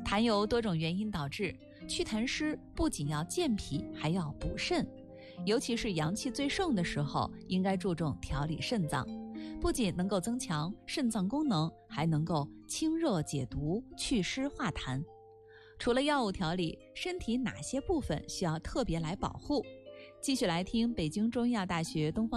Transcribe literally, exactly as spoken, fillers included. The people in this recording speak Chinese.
痰由多种原因导致，祛痰湿不仅要健脾，还要补肾，尤其是阳气最盛的时候，应该注重调理肾脏，不仅能够增强肾脏功能，还能够清热解毒、祛湿化痰。除了药物调理，身体哪些部分需要特别来保护？继续来听北京中医药大学东方